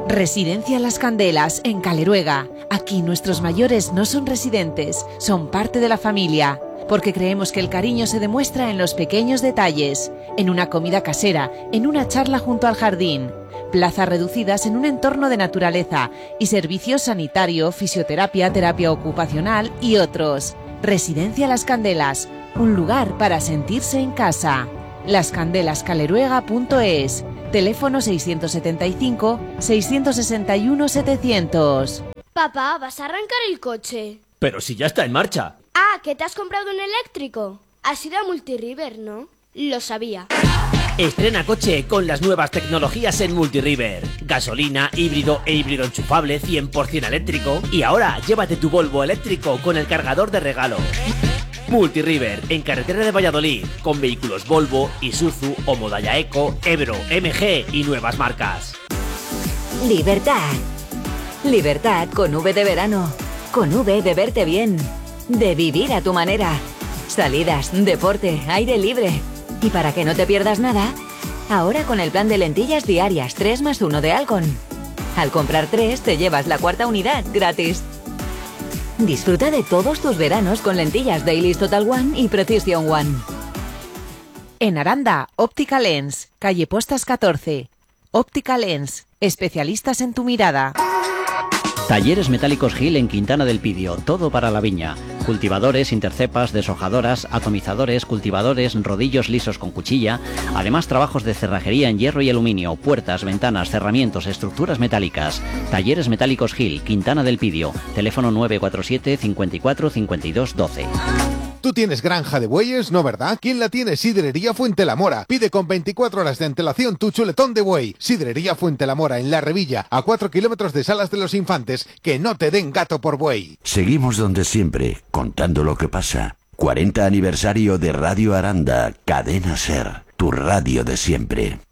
Residencia Las Candelas, en Caleruega. Aquí nuestros mayores no son residentes, son parte de la familia, porque creemos que el cariño se demuestra en los pequeños detalles, en una comida casera, en una charla junto al jardín, plazas reducidas en un entorno de naturaleza y servicios sanitario, fisioterapia, terapia ocupacional y otros. Residencia Las Candelas, un lugar para sentirse en casa. lascandelascaleruega.es. Teléfono 675-661-700. Papá, ¿vas a arrancar el coche? Pero si ya está en marcha. Ah, ¿que te has comprado un eléctrico? Has ido a Multiriver, ¿no? Lo sabía. Estrena coche con las nuevas tecnologías en Multiriver. Gasolina, híbrido e híbrido enchufable 100% eléctrico. Y ahora llévate tu Volvo eléctrico con el cargador de regalo. Multiriver, en carretera de Valladolid, con vehículos Volvo, Isuzu o Modaya Eco, Ebro, MG y nuevas marcas. Libertad. Libertad con V de verano. Con V de verte bien. De vivir a tu manera. Salidas, deporte, aire libre. Y para que no te pierdas nada, ahora con el plan de lentillas diarias 3+1 de Alcon. Al comprar 3 te llevas la cuarta unidad gratis. Disfruta de todos tus veranos con lentillas Dailies Total One y Precision One. En Aranda, Óptica Lens, calle Postas 14. Óptica Lens, especialistas en tu mirada. Talleres Metálicos Gil en Quintana del Pidio, todo para la viña. Cultivadores, intercepas, deshojadoras, atomizadores, cultivadores, rodillos lisos con cuchilla. Además, trabajos de cerrajería en hierro y aluminio, puertas, ventanas, cerramientos, estructuras metálicas. Talleres Metálicos Gil, Quintana del Pidio. Teléfono 947 54 52 12. Tú tienes granja de bueyes, ¿no verdad? ¿Quién la tiene? Sidrería Fuentelamora. Pide con 24 horas de antelación tu chuletón de buey. Sidrería Fuentelamora, en La Revilla, a 4 kilómetros de Salas de los Infantes. Que no te den gato por buey. Seguimos donde siempre, contando lo que pasa. 40 aniversario de Radio Aranda, Cadena Ser, tu radio de siempre.